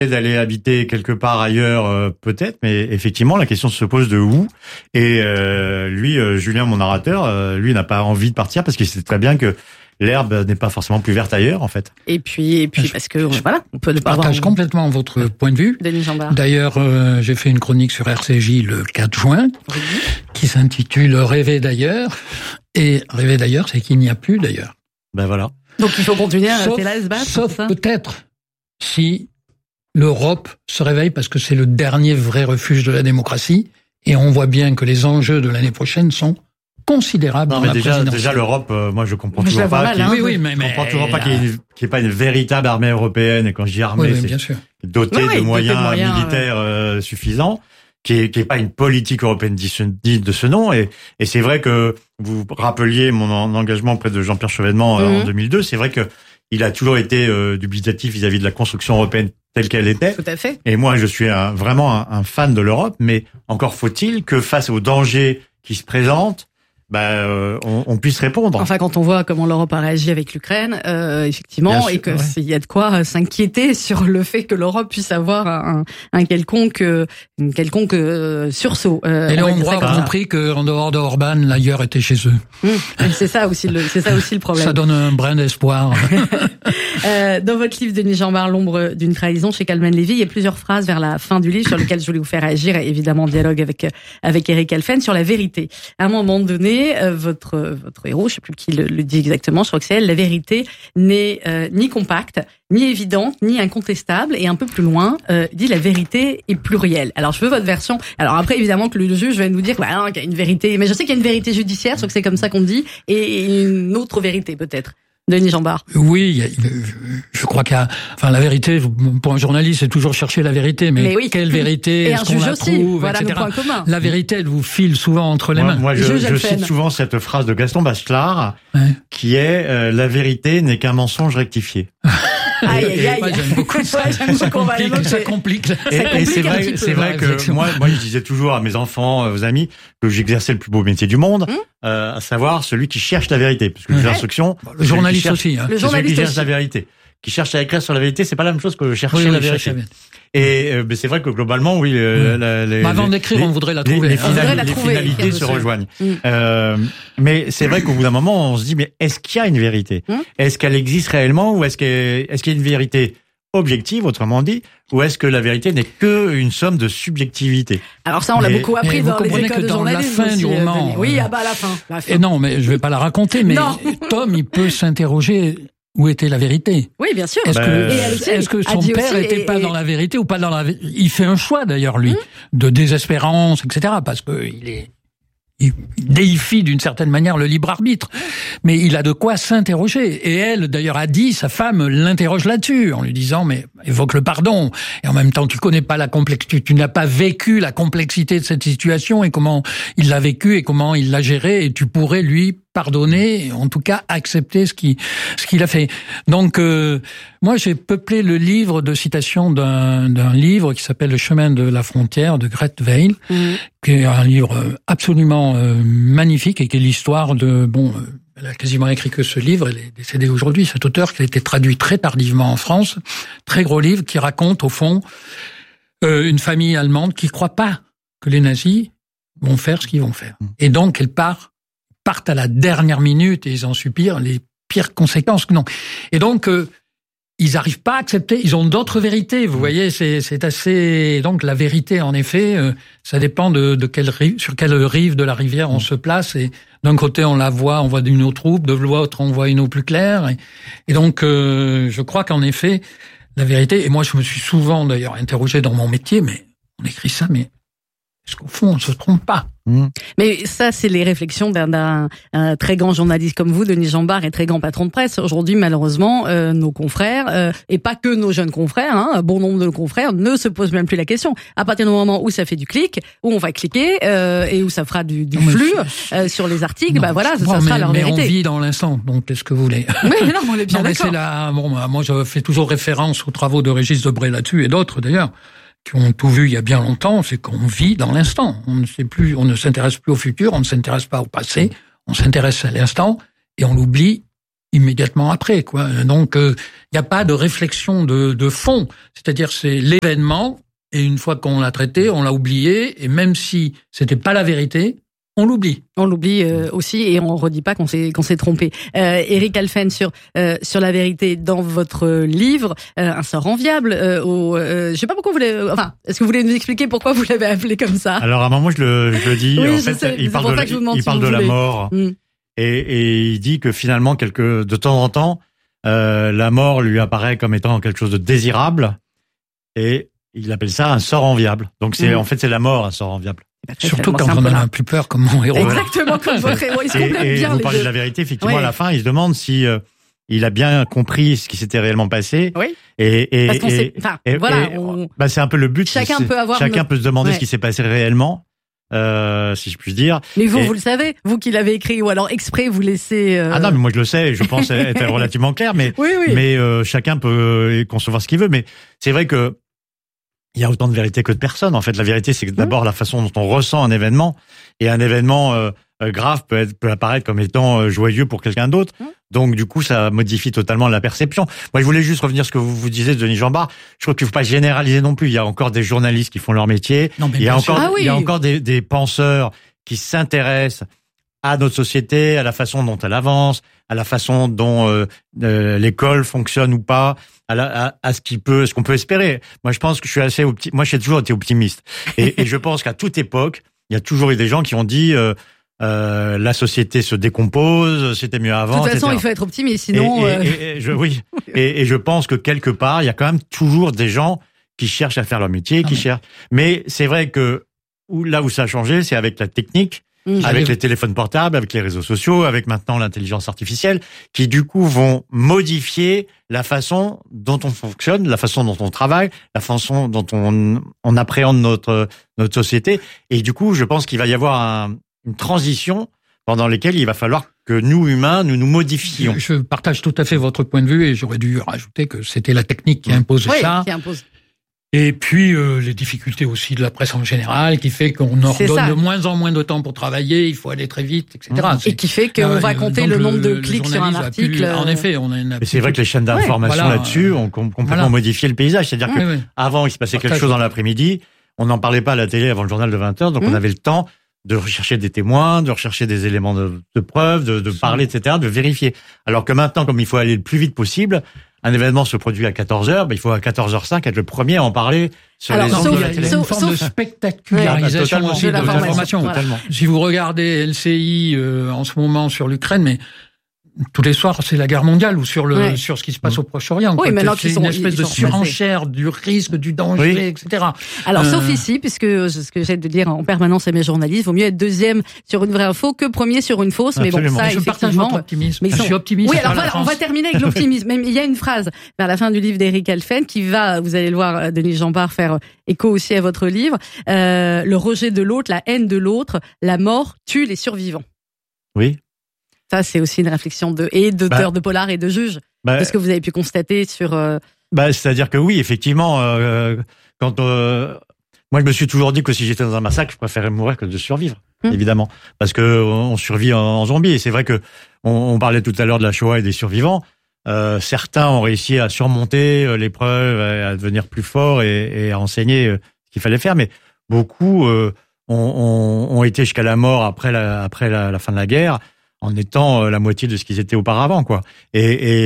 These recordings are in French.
d'aller habiter quelque part ailleurs, peut-être, mais effectivement, la question se pose de où. Et lui, Julien, mon narrateur, lui n'a pas envie de partir parce qu'il sait très bien que l'herbe n'est pas forcément plus verte ailleurs, en fait. Et puis parce que voilà, on peut ne pas partage complètement votre point de vue. Denis Jambard. D'ailleurs, j'ai fait une chronique sur RCJ le 4 juin, qui s'intitule Rêver d'ailleurs. Et rêver d'ailleurs, c'est qu'il n'y a plus d'ailleurs. Ben voilà. Donc il faut continuer à rester là et se battre. Sauf peut-être si l'Europe se réveille, parce que c'est le dernier vrai refuge de la démocratie. Et on voit bien que les enjeux de l'année prochaine sont considérable. Non, mais déjà l'Europe, moi je comprends toujours pas. Je comprends toujours pas qu'il n'y ait pas une véritable armée européenne. Et quand je dis armée, c'est dotée de moyens militaires suffisants, qui est pas une politique européenne digne de ce nom. Et c'est vrai que vous rappeliez mon engagement auprès de Jean-Pierre Chevènement en 2002. C'est vrai que il a toujours été dubitatif vis-à-vis de la construction européenne telle qu'elle était. Tout à fait. Et moi, je suis vraiment un fan de l'Europe, mais encore faut-il que face aux dangers qui se présentent, on puisse répondre. Enfin, quand on voit comment l'Europe a réagi avec l'Ukraine, effectivement, et que il y a de quoi s'inquiéter sur le fait que l'Europe puisse avoir une quelconque sursaut. Et les Hongrois ont compris qu'en dehors de Orban, l'ailleurs était chez eux. C'est ça aussi le problème. Ça donne un brin d'espoir. Dans votre livre, Denis Jambard, L'ombre d'une trahison, chez Kalman Levy, il y a plusieurs phrases vers la fin du livre sur lesquelles je voulais vous faire réagir, et évidemment en dialogue avec Eric Alphen, sur la vérité. À un moment donné, votre héros, je sais plus qui le dit exactement, je crois que c'est elle, la vérité n'est ni compacte, ni évidente, ni incontestable, et un peu plus loin, dit la vérité est plurielle. Alors je veux votre version. Alors après, évidemment que le juge va nous dire qu'il y a une vérité, mais je sais qu'il y a une vérité judiciaire, sauf que c'est comme ça qu'on dit, et une autre vérité peut-être. Denis Jambard. Oui, je crois qu'il y a, la vérité, pour un journaliste, c'est toujours chercher la vérité, mais quelle vérité, est-ce qu'on la trouve, voilà, etc. nos points communs. La vérité, elle vous file souvent entre les mains. Moi, je cite souvent cette phrase de Gaston Bachelard, qui est la vérité n'est qu'un mensonge rectifié. Aïe. Moi, j'aime beaucoup ça. Ça complique. Et c'est vrai que moi, je disais toujours à mes enfants, aux amis, que j'exerçais le plus beau métier du monde, à savoir celui qui cherche la vérité, parce que les instructions, le journaliste aussi, le journaliste qui cherche la vérité, qui cherche à écrire sur la vérité, c'est pas la même chose que chercher la vérité. Et c'est vrai que globalement, oui, avant d'écrire, on voudrait la trouver. Les finalités se rejoignent. Mais c'est vrai qu'au bout d'un moment, on se dit, mais est-ce qu'il y a une vérité? Est-ce qu'elle existe réellement, ou est-ce qu'il y a une vérité objective, autrement dit, ou est-ce que la vérité n'est que une somme de subjectivité? Alors ça, on l'a beaucoup appris dans les écoles de journalisme. Dans la fin du roman. Oui, à la fin. Et non, mais je vais pas la raconter, mais Tom, il peut s'interroger. Où était la vérité? Oui, bien sûr. Est-ce que son père était pas dans la vérité ou pas dans la vérité? Il fait un choix, d'ailleurs, lui, de désespérance, etc., parce que il déifie d'une certaine manière le libre arbitre. Mais il a de quoi s'interroger. Et elle, d'ailleurs, a dit, sa femme l'interroge là-dessus, en lui disant, mais évoque le pardon. Et en même temps, tu connais pas la complexité, tu n'as pas vécu la complexité de cette situation et comment il l'a vécu et comment il l'a géré, et tu pourrais lui pardonner, en tout cas accepter ce qu'il a fait. Donc moi j'ai peuplé le livre de citations d'un livre qui s'appelle Le chemin de la frontière de Grete Weil, qui est un livre absolument magnifique et qui est l'histoire de elle a quasiment écrit que ce livre, elle est décédée aujourd'hui, cet auteur, qui a été traduit très tardivement en France, très gros livre qui raconte au fond une famille allemande qui croit pas que les nazis vont faire ce qu'ils vont faire. Et donc elle partent à la dernière minute et ils en subirent les pires conséquences. Non. Et donc, ils n'arrivent pas à accepter, ils ont d'autres vérités, vous voyez, c'est assez... Donc la vérité, en effet, ça dépend sur quelle rive de la rivière on se place, et d'un côté on la voit, on voit d'une eau trouble, de l'autre on voit une eau plus claire, et donc je crois qu'en effet, la vérité, et moi je me suis souvent d'ailleurs interrogé dans mon métier, mais on écrit ça, mais est-ce qu'au fond on ne se trompe pas? Mais ça, c'est les réflexions d'un très grand journaliste comme vous, Denis Jambard, et très grand patron de presse. Aujourd'hui, malheureusement, nos confrères, et pas que nos jeunes confrères, bon nombre de nos confrères, ne se posent même plus la question. À partir du moment où ça fait du clic, où on va cliquer, et où ça fera du flux sur les articles, ça sera leur vérité. Mais on vit dans l'instant, donc qu'est-ce que vous voulez? Oui, mais non, on est bien d'accord. Moi, je fais toujours référence aux travaux de Régis Debray là-dessus, et d'autres d'ailleurs, qui ont tout vu il y a bien longtemps, c'est qu'on vit dans l'instant. On ne s'intéresse plus au futur, on ne s'intéresse pas au passé, on s'intéresse à l'instant, et on l'oublie immédiatement après, quoi. Donc, il n'y a pas de réflexion de fond. C'est-à-dire, c'est l'événement, et une fois qu'on l'a traité, on l'a oublié, et même si c'était pas la vérité, on l'oublie. On l'oublie aussi, et on redit pas qu'on s'est trompé. Eric Halphen, sur la vérité, dans votre livre, un sort enviable. Je sais pas pourquoi vous l'avez. Enfin, est-ce que vous voulez nous expliquer pourquoi vous l'avez appelé comme ça? Alors à un moment, je le dis. Oui, en fait, il parle de la mort, et il dit que finalement, de temps en temps, la mort lui apparaît comme étant quelque chose de désirable, et il appelle ça un sort enviable. Donc en fait, c'est la mort, un sort enviable. Surtout quand on en a plus peur comme mon héros. Exactement, comme votre héros. Il se complète bien. Vous parlez de la vérité, effectivement, à la fin, il se demande si il a bien compris ce qui s'était réellement passé. Oui. Parce qu'on sait, c'est un peu le but. Chacun peut se demander ce qui s'est passé réellement, si je puis dire. Mais vous le savez, vous qui l'avez écrit, ou alors exprès, vous laissez. Ah non, mais moi je le sais, je pense être relativement clair, mais mais chacun peut concevoir ce qu'il veut. Mais c'est vrai que il y a autant de vérité que de personnes. En fait, la vérité, c'est que d'abord la façon dont on ressent un événement, et un événement grave peut apparaître comme étant joyeux pour quelqu'un d'autre. Donc, du coup, ça modifie totalement la perception. Moi, je voulais juste revenir à ce que vous disiez, Denis Jambard. Je crois qu'il ne faut pas généraliser non plus. Il y a encore des journalistes qui font leur métier. Non, mais il y a encore des penseurs qui s'intéressent à notre société, à la façon dont elle avance, à la façon dont l'école fonctionne ou pas, à ce qu'on peut espérer. Moi, je pense que je suis assez moi, j'ai toujours été optimiste. Et je pense qu'à toute époque, il y a toujours eu des gens qui ont dit la société se décompose, c'était mieux avant. De toute façon, etc. il faut être optimiste, sinon. Et je pense que quelque part, il y a quand même toujours des gens qui cherchent à faire leur métier, cherchent. Mais c'est vrai que là où ça a changé, c'est avec la technique. Avec les téléphones portables, avec les réseaux sociaux, avec maintenant l'intelligence artificielle, qui du coup vont modifier la façon dont on fonctionne, la façon dont on travaille, la façon dont on appréhende notre société. Et du coup, je pense qu'il va y avoir une transition pendant laquelle il va falloir que nous, humains, nous modifions. Je partage tout à fait votre point de vue, et j'aurais dû rajouter que c'était la technique qui impose ça. Qui impose. Et puis les difficultés aussi de la presse en général, qui fait qu'on ordonne de moins en moins de temps pour travailler, il faut aller très vite, etc. Et qui fait qu'on va compter le nombre de clics sur un article. En effet, c'est vrai que les chaînes d'information là-dessus ont complètement modifié le paysage. C'est-à-dire que avant, il se passait quelque chose dans l'après-midi, on n'en parlait pas à la télé avant le journal de 20h, donc on avait le temps de rechercher des témoins, de rechercher des éléments de preuve, de parler, etc., de vérifier. Alors que maintenant, comme il faut aller le plus vite possible, un événement se produit à 14h, il faut à 14h05 être le premier à en parler sur les ondes de la télé. Il y a une forme de spectacularisation aussi de l'information. Voilà. Si vous regardez LCI en ce moment sur l'Ukraine, mais tous les soirs, c'est la guerre mondiale, ou sur ce qui se passe au Proche-Orient. Oui, mais c'est une espèce de surenchère du risque, du danger, etc. Alors, sauf ici, puisque ce que j'essaie de dire en permanence à mes journalistes, vaut mieux être deuxième sur une vraie info que premier sur une fausse. Absolument. Mais bon, ça, je partage votre optimisme. Je suis optimiste. Oui, alors voilà, on va terminer avec l'optimisme. Même il y a une phrase vers la fin du livre d'Eric Halphen qui va, vous allez le voir, Denis Jambard, faire écho aussi à votre livre. Le rejet de l'autre, la haine de l'autre, la mort tue les survivants. Oui. Ça, c'est aussi une réflexion d'auteur de polar et de juge. De ce que vous avez pu constater sur... c'est-à-dire que oui, effectivement, quand moi je me suis toujours dit que si j'étais dans un massacre, je préférais mourir que de survivre, évidemment, parce que on survit en zombie. Et c'est vrai que on parlait tout à l'heure de la Shoah et des survivants. Certains ont réussi à surmonter l'épreuve, à devenir plus forts et à enseigner ce qu'il fallait faire, mais beaucoup ont été jusqu'à la mort après la fin de la guerre, en étant la moitié de ce qu'ils étaient auparavant, quoi. Et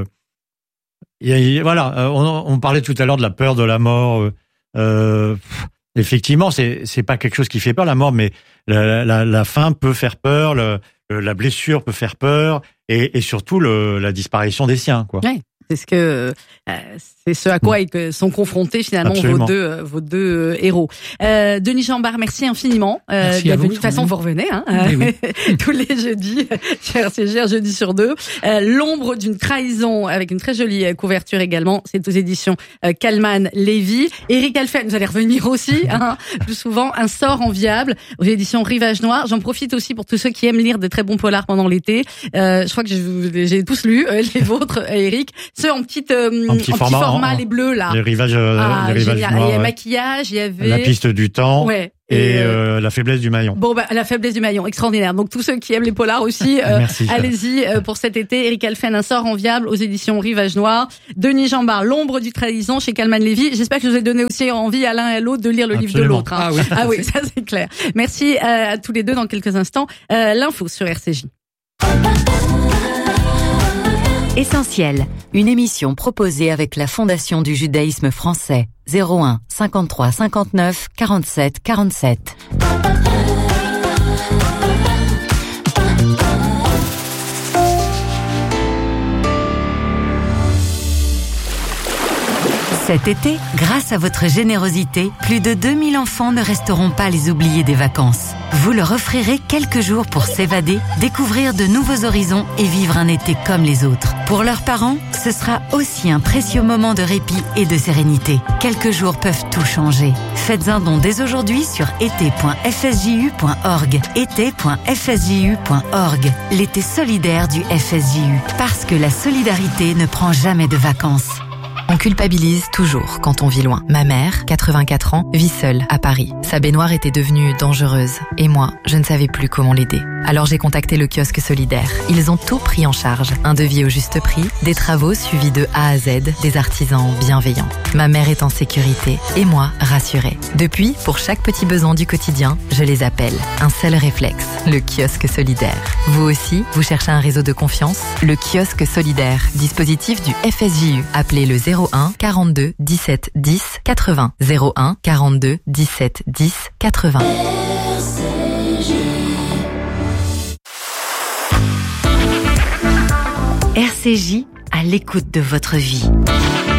voilà, on parlait tout à l'heure de la peur de la mort. Effectivement, c'est pas quelque chose qui fait peur, la mort, mais la faim peut faire peur, la blessure peut faire peur, et surtout la disparition des siens, quoi. Ouais. C'est ce à quoi sont confrontés finalement vos deux héros. Denis Jambard, merci infiniment. Merci à vous. De toute façon, vous revenez tous les jeudis, cher CGR, jeudi sur 2. L'ombre d'une trahison, avec une très jolie couverture également. C'est aux éditions Kalman Lévy. Eric Halphen, vous allez revenir aussi, plus souvent. Un sort enviable aux éditions Rivage Noir. J'en profite aussi pour tous ceux qui aiment lire de très bons polars pendant l'été. Je crois que j'ai tous lu les vôtres, Eric. Ceux en petit format, les bleus là. Les rivages noirs. Il y a maquillage, il y avait La piste du temps. Ouais. Et La faiblesse du maillon. Bon, La faiblesse du maillon, extraordinaire. Donc tous ceux qui aiment les polars aussi, allez-y pour cet été. Eric Halphen, Un sort enviable aux éditions Rivage Noir. Denis Jeanbart, L'ombre du trahison chez Calman Lévy. J'espère que je vous ai donné aussi envie à l'un et à l'autre de lire le livre de l'autre. Hein. Ah oui, ça c'est clair. Merci à tous les deux. Dans quelques instants, l'info sur RCJ. Essentiel, une émission proposée avec la Fondation du judaïsme français. 01 53 59 47 47. Cet été, grâce à votre générosité, plus de 2000 enfants ne resteront pas les oubliés des vacances. Vous leur offrirez quelques jours pour s'évader, découvrir de nouveaux horizons et vivre un été comme les autres. Pour leurs parents, ce sera aussi un précieux moment de répit et de sérénité. Quelques jours peuvent tout changer. Faites un don dès aujourd'hui sur été.fsju.org. été.fsju.org. L'été solidaire du FSJU. Parce que la solidarité ne prend jamais de vacances. On culpabilise toujours quand on vit loin. Ma mère, 84 ans, vit seule à Paris. Sa baignoire était devenue dangereuse. Et moi, je ne savais plus comment l'aider. Alors j'ai contacté le kiosque solidaire. Ils ont tout pris en charge. Un devis au juste prix, des travaux suivis de A à Z, des artisans bienveillants. Ma mère est en sécurité et moi, rassurée. Depuis, pour chaque petit besoin du quotidien, je les appelle. Un seul réflexe, le kiosque solidaire. Vous aussi, vous cherchez un réseau de confiance? Le kiosque solidaire, dispositif du FSJU. Appelez le 01 42 17 10 80. 01 42 17 10 80. RCJ à l'écoute de votre vie.